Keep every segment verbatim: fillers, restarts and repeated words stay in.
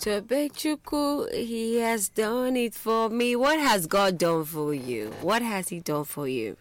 Tobechuku, he has done it for me. What has God done for you? What has he done for you?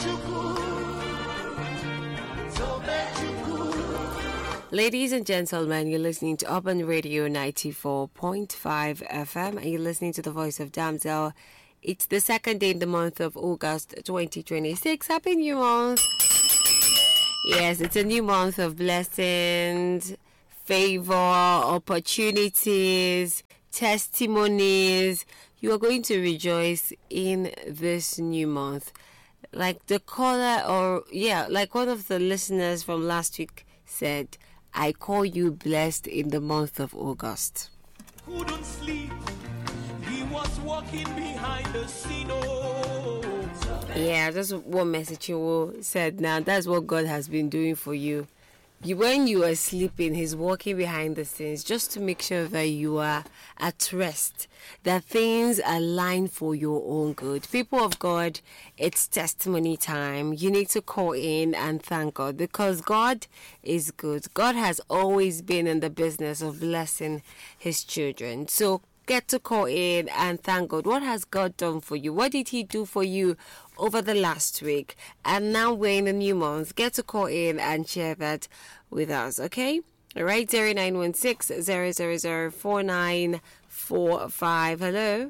Ladies and gentlemen, you're listening to Urban Radio ninety-four point five F M, and you're listening to the voice of Damsel. It's the second day in the month of August twenty twenty-six. Happy New Month! Yes, it's a new month of blessings, favor, opportunities, testimonies. You are going to rejoice in this new month. Like the caller, or yeah, like one of the listeners from last week said, I call you blessed in the month of August. Couldn't sleep. He was walking behind the scene. Yeah, that's what message you said now. That's what God has been doing for you. You, when you are sleeping, he's walking behind the scenes just to make sure that you are at rest, that things align for your own good. People of God, it's testimony time. You need to call in and thank God, because God is good. God has always been in the business of blessing his children. So get to call in and thank God. What has God done for you? What did he do for you over the last week? And now we're in a new month. Get to call in and share that with us, okay? All right, zero nine one six, zero zero zero, four nine four five. Hello?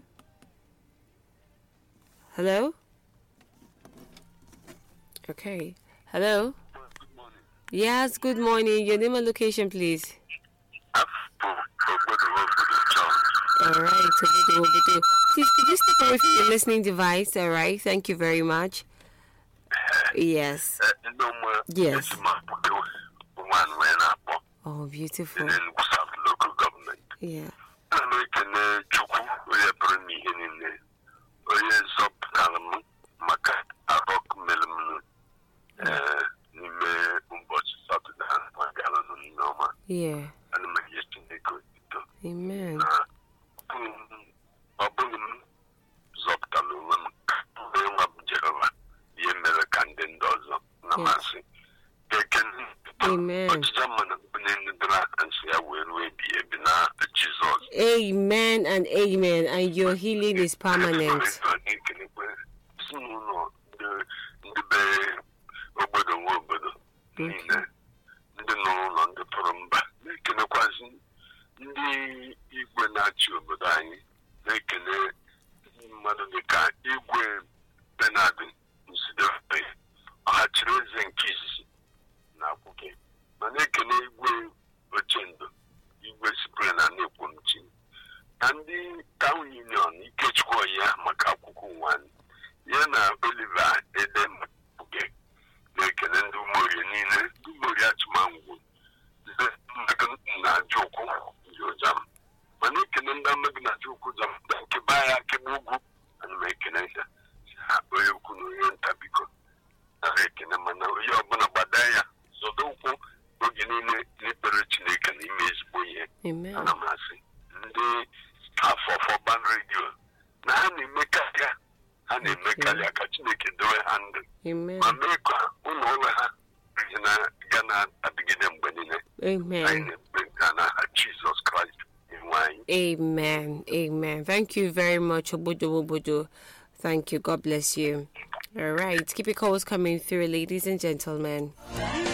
Hello? Okay. Hello? Good morning. Yes, good morning. Your name and location, please. All right, Obodo, Obodo. Please, could you step away from your listening device? All right, thank you very much. Yes. Yes. Oh, beautiful. Local government. Yeah. Yeah. Amen. Amen. Amen and amen. And your healing is permanent. Okay. Ndị igwe na-achị obodo anyị na-ekele mmadụ dịka igwe Bernard Nsidefe ọhachiri eze nke izizi na akwụkwọ, ma na-ekele igwe Ochendo, igwe Sipre na Nekwomchi, na ndị Town Union Ikechukwu ya maka akwụkwọ nwanyị ya na Oliver Edem Buge, na-ekele ndị Umorie niile, ndị Umorie Achụmangwu na Jokwu Jam. Mana ekele ndị amaghị na Jokwu Jam nke baya kebe ugwu, ana m ekele ya ha onye ukwu na onye nta biko na ekele, mana onye ọbụla gbada ya zọdo ụkwụ oge niile n'ikpere Chineke n'ime ezigbo ihe. Ana m asị ndị staff of Urban Radio na ha na-emekarịa ha na-emekarịa ka Chineke dowe ha ndụ ma mee ka ụlọ ụlọ ha na ga na-adịgide mgbe niile. Amen. Jesus Christ. Amen. Amen. Thank you very much, Obodo Obodo. Thank you. God bless you. All right. Keep your calls coming through, ladies and gentlemen.